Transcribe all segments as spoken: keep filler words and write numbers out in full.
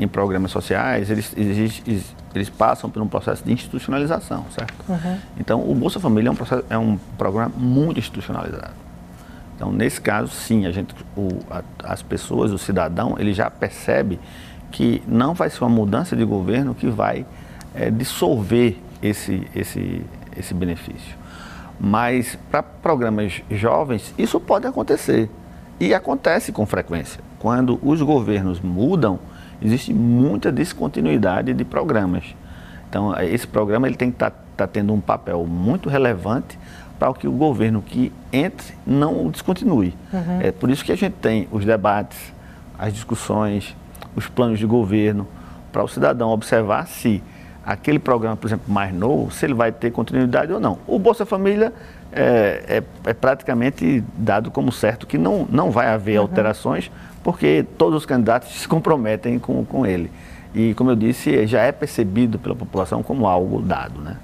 em programas sociais, eles, eles, eles passam por um processo de institucionalização, certo? Uhum. Então, o Bolsa Família é um, processo, é um programa muito institucionalizado. Então, nesse caso, sim, a gente, o, a, as pessoas, o cidadão, ele já percebe que não vai ser uma mudança de governo que vai é, dissolver esse, esse, esse benefício. Mas, para programas jovens, isso pode acontecer. E acontece com frequência. Quando os governos mudam, existe muita descontinuidade de programas. Então, esse programa ele tem que estar tá, tá tendo um papel muito relevante para que o governo que entre não o descontinue. Uhum. É por isso que a gente tem os debates, as discussões, os planos de governo, para o cidadão observar se aquele programa, por exemplo, mais novo, se ele vai ter continuidade ou não. O Bolsa Família é, é, é praticamente dado como certo que não, não vai haver uhum. alterações, porque todos os candidatos se comprometem com, com ele. E, como eu disse, já é percebido pela população como algo dado, né?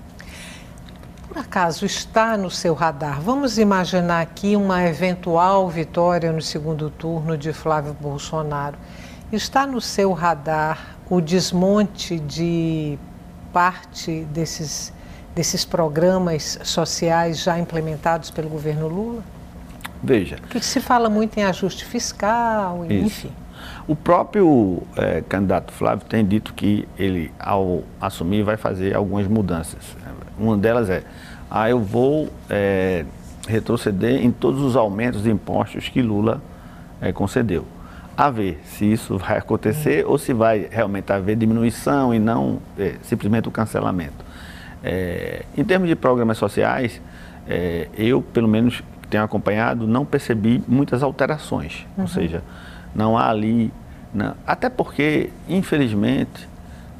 Por acaso está no seu radar? Vamos imaginar aqui uma eventual vitória no segundo turno de Flávio Bolsonaro. Está no seu radar o desmonte de parte desses, desses programas sociais já implementados pelo governo Lula? Veja. Porque se fala muito em ajuste fiscal, Isso. enfim. O próprio é, candidato Flávio tem dito que ele, ao assumir, vai fazer algumas mudanças. Uma delas é, ah, eu vou é, retroceder em todos os aumentos de impostos que Lula é, concedeu. A ver se isso vai acontecer hum. ou se vai realmente haver diminuição e não é, simplesmente o cancelamento. É, em termos de programas sociais, é, eu, pelo menos, que tenho acompanhado, não percebi muitas alterações. Uhum. Ou seja, não há ali... Não, até porque, infelizmente,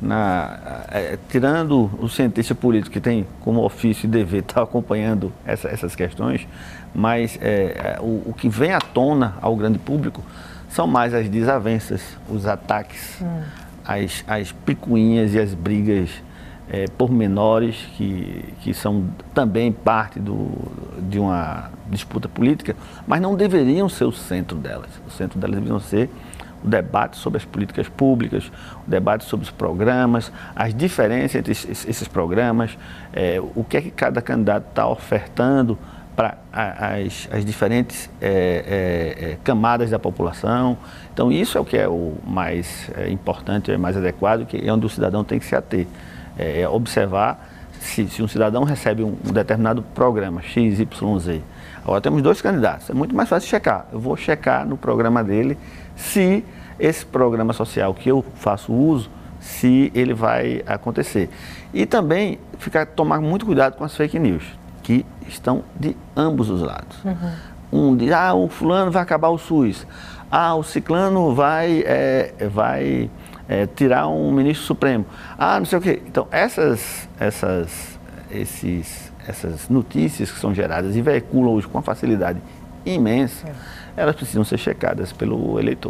na, é, tirando o cientista político que tem como ofício e dever estar acompanhando essa, essas questões, mas é, o, o que vem à tona ao grande público são mais as desavenças, os ataques, hum. as, as picuinhas e as brigas é, pormenores que, que são também parte do, de uma disputa política, mas não deveriam ser o centro delas. O centro delas deveriam ser o debate sobre as políticas públicas, o debate sobre os programas, as diferenças entre esses programas, é, o que é que cada candidato está ofertando para as, as diferentes é, é, camadas da população. Então, isso é o que é o mais é, importante, é mais adequado, que é onde o cidadão tem que se ater. É, é observar se, se um cidadão recebe um, um determinado programa, X, Y, Z. Agora, temos dois candidatos, é muito mais fácil checar. Eu vou checar no programa dele se esse programa social que eu faço uso, se ele vai acontecer. E também ficar, tomar muito cuidado com as fake news, que estão de ambos os lados. Uhum. Um diz, ah, o fulano vai acabar o SUS. Ah, o ciclano vai, é, vai é, tirar um ministro supremo. Ah, não sei o quê. Então, essas, essas, esses, essas notícias que são geradas e veiculam hoje com uma facilidade imensa, é. elas precisam ser checadas pelo eleitor.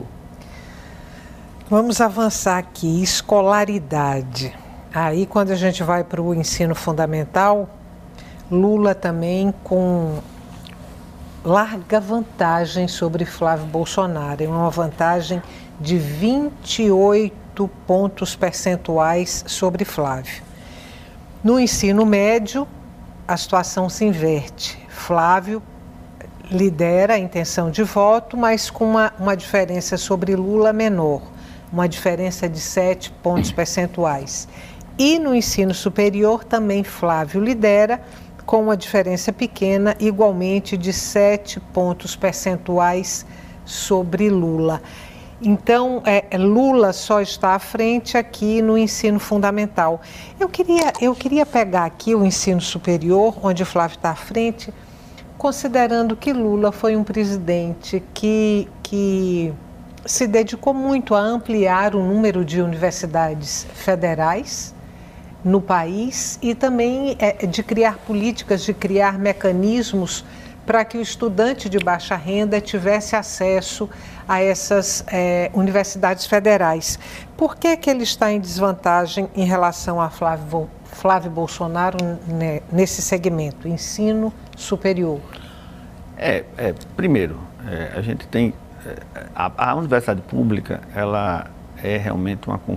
Vamos avançar aqui. Escolaridade. Aí, quando a gente vai para o ensino fundamental, Lula também com larga vantagem sobre Flávio Bolsonaro, é uma vantagem de vinte e oito pontos percentuais sobre Flávio. No ensino médio, a situação se inverte. Flávio lidera a intenção de voto, mas com uma, uma diferença sobre Lula menor, uma diferença de sete pontos percentuais. E no ensino superior, também Flávio lidera, com uma diferença pequena, igualmente de sete pontos percentuais sobre Lula. Então, é, Lula só está à frente aqui no ensino fundamental. Eu queria, eu queria pegar aqui o ensino superior, onde Flávio está à frente, considerando que Lula foi um presidente que, que se dedicou muito a ampliar o número de universidades federais no país e também é, de criar políticas, de criar mecanismos para que o estudante de baixa renda tivesse acesso a essas é, universidades federais. Por que que ele está em desvantagem em relação a Flávio, Flávio Bolsonaro né, nesse segmento, ensino superior? É, é primeiro, é, a gente tem... A, a universidade pública, ela é realmente uma